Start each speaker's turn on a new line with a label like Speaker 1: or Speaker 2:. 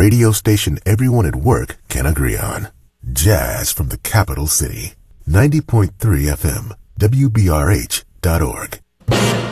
Speaker 1: radio station everyone at work can agree on. Jazz from the capital city. 90.3 FM, WBRH.org.